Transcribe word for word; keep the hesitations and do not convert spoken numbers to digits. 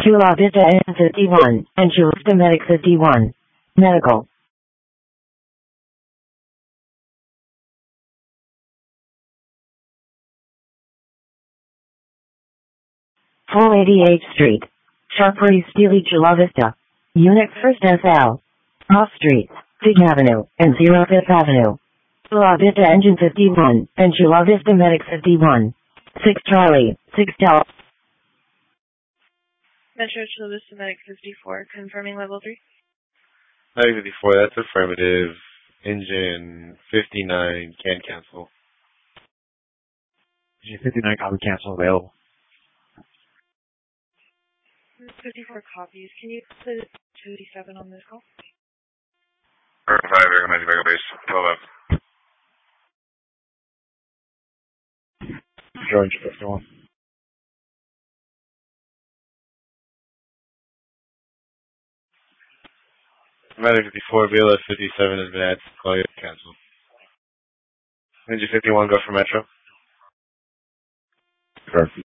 Chula Vista N fifty-one, and Chula Vista Medic fifty-one. Medical. four eighty-eighth Street. Sharpery Steely Chula Vista. Unit First S L. Off Streets, Fig Avenue, and zero Fifth Avenue. Chula Vista Engine fifty-one, and Chula Vista Medic fifty-one. six Charlie, six Delta. Metro Chula Vista Medic fifty-four, confirming level three. Medic fifty-four, that's affirmative. Engine fifty-nine, can cancel. Engine fifty-nine, copy cancel available. fifty-four copies. Can you put two eighty-seven on this call? five, recommended back base, twelve up. George fifty-one. Medic fifty-four, V L S fifty-seven has been added to call you, cancel. Engine fifty-one, go for Metro. Correct.